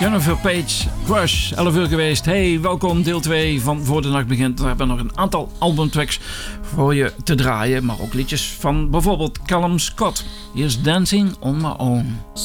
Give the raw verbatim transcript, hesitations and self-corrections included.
Jennifer Page, Crush, elf uur geweest. Hey, welkom, deel twee van Voor de Nacht Begint. We hebben nog een aantal albumtracks voor je te draaien, maar ook liedjes van bijvoorbeeld Callum Scott. Hier is Dancing on My Own.